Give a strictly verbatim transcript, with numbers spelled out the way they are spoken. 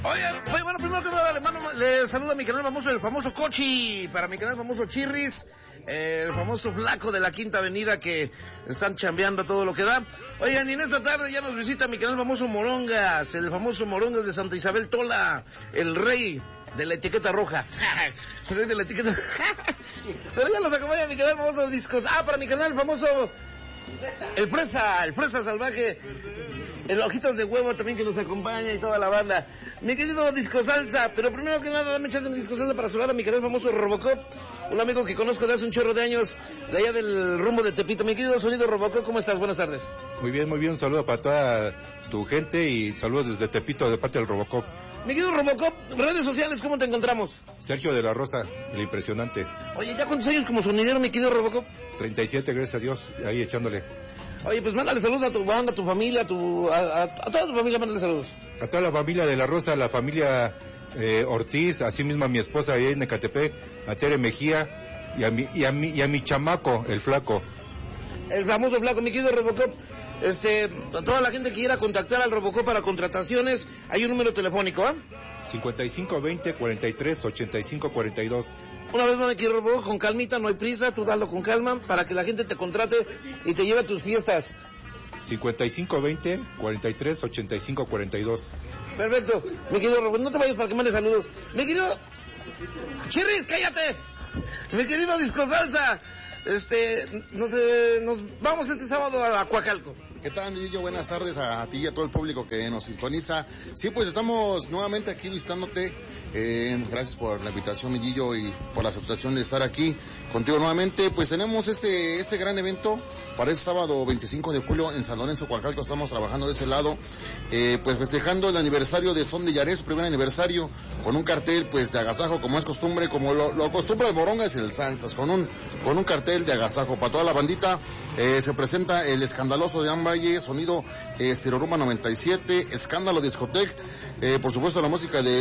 Oye, oye, bueno, primero que nada, le, mando, le saludo a mi canal famoso, el famoso Cochi, para mi canal famoso Chirris, eh, el famoso flaco de la Quinta Avenida que están chambeando todo lo que da. Oigan, y en esta tarde ya nos visita mi canal famoso Morongas, el famoso Morongas de Santa Isabel Tola, el rey de la etiqueta roja. El rey de la etiqueta Pero ya nos acompaña mi canal famoso Discos. Ah, para mi canal famoso el Fresa, el Fresa Salvaje, el Ojitos de Huevo también que nos acompaña y toda la banda. Mi querido Disco Salsa, pero primero que nada dame chance de Disco Salsa para saludar a mi canal famoso Robocop, un amigo que conozco de hace un chorro de años, de allá del rumbo de Tepito. Mi querido sonido Robocop, ¿cómo estás? Buenas tardes. Muy bien, muy bien, un saludo para toda tu gente y saludos desde Tepito de parte del Robocop. Mi querido Robocop, redes sociales, ¿cómo te encontramos? Sergio de la Rosa, el impresionante. Oye, ¿ya cuántos años como sonidero, mi querido Robocop? treinta y siete, gracias a Dios, ahí echándole. Oye, pues mándale saludos a tu banda, a tu familia, a, tu, a, a, a toda tu familia, mándale saludos. A toda la familia de la Rosa, la familia eh, Ortiz, así mismo a mi esposa ahí en Ecatepec, a Tere Mejía y a mi, y a mi, y a mi chamaco, el flaco. El famoso flaco, mi querido Robocop. Este, a toda la gente que quiera contactar al Robocop para contrataciones, hay un número telefónico, ¿ah? ¿eh? cincuenta y cinco veinte cuarenta y tres ochenta y cinco cuarenta y dos. Una vez más, mi querido Robocop, con calmita, no hay prisa, tú dalo con calma para que la gente te contrate y te lleve a tus fiestas. cincuenta y cinco veinte cuarenta y tres ochenta y cinco cuarenta y dos. Perfecto, mi querido Robocop, no te vayas para que mandes saludos. Mi querido Chirris, cállate. Mi querido Disco Salsa, este, no sé, nos vamos este sábado a Coacalco. ¿Qué tal, Midillo? Buenas tardes a ti y a todo el público que nos sintoniza. Sí, pues estamos nuevamente aquí visitándote. Eh, gracias por la invitación, Midillo, y por la aceptación de estar aquí contigo nuevamente. Pues tenemos este este gran evento para este sábado veinticinco de julio en San Lorenzo, Coacalco. Estamos trabajando de ese lado, eh, pues festejando el aniversario de Son de Yaré, su primer aniversario, con un cartel pues de agasajo, como es costumbre, como lo, lo acostumbra el Morongas y el Santos, con un con un cartel de agasajo para toda la bandita. Eh, se presenta el escandaloso de Amba Sonido eh, Estereoruma noventa y siete, Escándalo Discotec, eh, por supuesto la música de